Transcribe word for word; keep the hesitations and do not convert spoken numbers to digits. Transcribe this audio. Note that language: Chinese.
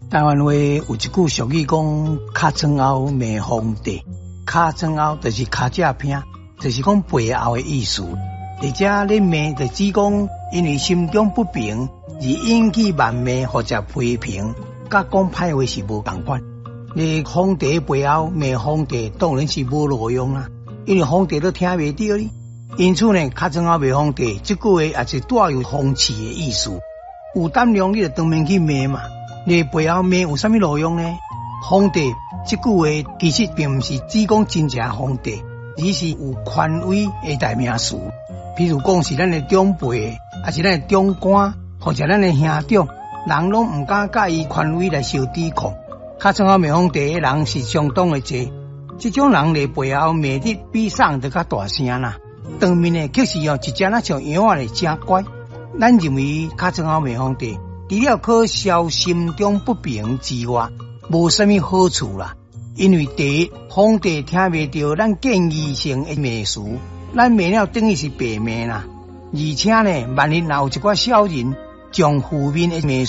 台湾话有一句俗语讲，尻川后骂皇帝，尻川后就是尻只偏，就是讲背后的意思。而且咧骂就只讲因为心中不平而引起谩骂或者批评，甲讲歹话是无同款。你皇帝背后骂皇帝当然是无路用啦，因为皇帝都听袂到你。因此呢，尻川后骂皇帝这句话也是带有讽刺的意思。有胆量你就当面去骂嘛，你背后骂有啥物路用呢？皇帝这句话其实并不是只讲真正皇帝，而是有权威的代名词。比如讲是咱的长辈，还是咱的长官，或者咱的兄长，人拢唔敢甲伊权威来相抵抗。尻川后骂皇帝的人是相当的多，这种人咧背后骂得比上得较大声啦。当面呢，确实哦，一只那像羊仔咧真乖。咱认为尻川后骂皇帝，除了可消心中不平之外，无啥物好处啦。因为第一，皇帝听袂到咱建议性的骂词，咱骂了等于是白骂啦。而且呢，万一若有一寡小人将负面的骂